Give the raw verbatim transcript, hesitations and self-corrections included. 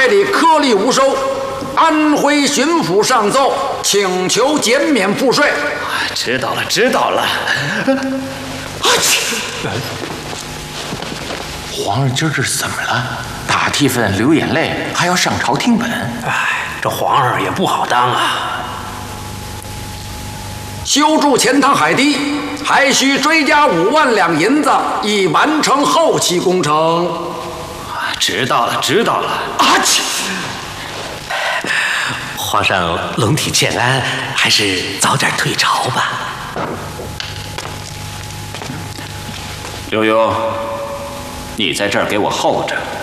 里颗粒无收。安徽巡抚上奏，请求减免赋税。 知道了，知道了。 啊切！皇上今儿这是怎么了？大替分流眼泪，还要上朝听本。 哎，这皇上也不好当啊。 修筑钱塘海堤，还需追加五万两银子，以完成后期工程。 知道了，知道了。 啊切！ 皇上龙体健安，还是早点退朝吧。 刘墉，你在这儿给我候着。